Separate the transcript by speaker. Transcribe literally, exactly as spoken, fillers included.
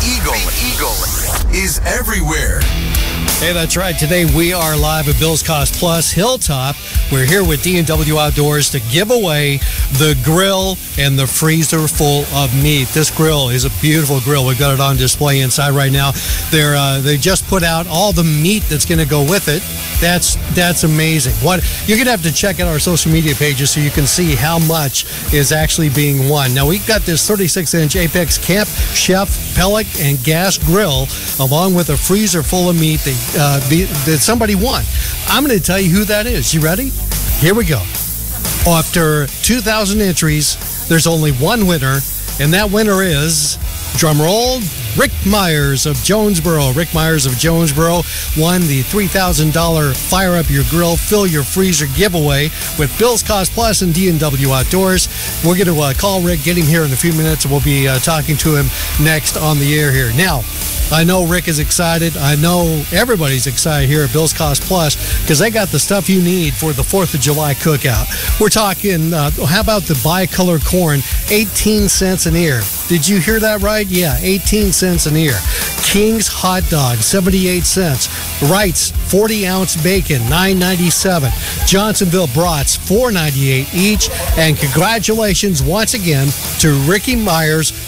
Speaker 1: Eagle, Eagle is everywhere.
Speaker 2: Hey, that's right. Today we are live at Bill's Cost Plus Hilltop. We're here with D and W Outdoors to give away the grill and the freezer full of meat. This grill is a beautiful grill. We've got it on display inside right now. They're uh, they just put out all the meat that's going to go with it. That's that's amazing. What you're going to have to check out our social media pages so you can see how much is actually being won. Now we've got this thirty-six inch Apex Camp Chef pellet and gas grill along with a freezer full of meat that, uh, be, that somebody won. I'm going to tell you who that is. You ready? Here we go. After two thousand entries, there's only one winner, and that winner is, drum roll, Rick Myers of Jonesboro. Rick Myers of Jonesboro won the three thousand dollars Fire Up Your Grill, Fill Your Freezer giveaway with Bill's Cost Plus and D and W Outdoors. We're going to uh, call Rick, get him here in a few minutes, and we'll be uh, talking to him next on the air here. Now, I know Rick is excited. I know everybody's excited here at Bill's Cost Plus because they got the stuff you need for the fourth of July cookout. We're talking, uh, how about the bicolor corn, eighteen cents an ear. Did you hear that right? Yeah, eighteen cents an ear. King's hot dog, seventy-eight cents. Wright's forty ounce bacon, nine ninety-seven. Johnsonville brats, four ninety-eight each. And congratulations once again to Ricky Myers